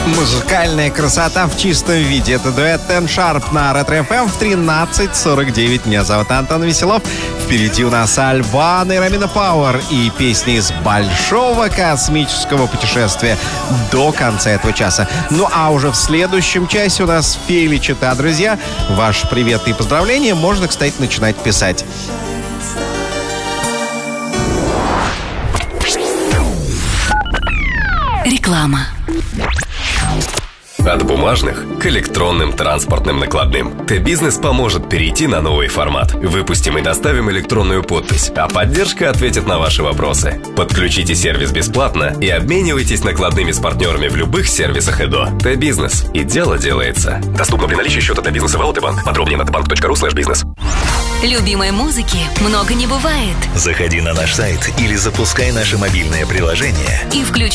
Музыкальная красота в чистом виде. Это дуэт Ten Sharp на Ретро ФМ в 13:49. Меня зовут Антон Веселов. Впереди у нас Альбана и Ромина Пауэр и песни из большого космического путешествия до конца этого часа. Ну а уже в следующем часе у нас Феличита, друзья. Ваши приветы и поздравления можно, кстати, начинать писать. Реклама. От бумажных к электронным транспортным накладным. Т-Бизнес поможет перейти на новый формат. Выпустим и доставим электронную подпись, а поддержка ответит на ваши вопросы. Подключите сервис бесплатно и обменивайтесь накладными с партнерами в любых сервисах ЭДО. Т-Бизнес. И дело делается. Доступно при наличии счета Т-Бизнеса в АОТБанк. Подробнее на tbank.ru/бизнес. Любимой музыки много не бывает. Заходи на наш сайт или запускай наше мобильное приложение И включи